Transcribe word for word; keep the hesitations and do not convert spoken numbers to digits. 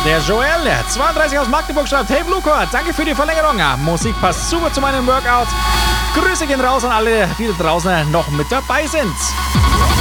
Der Joel, zweiunddreißig aus Magdeburg, schreibt: Hey Bluecore, danke für die Verlängerung. Musik passt super zu meinem Workout. Grüße gehen raus an alle, die da draußen noch mit dabei sind.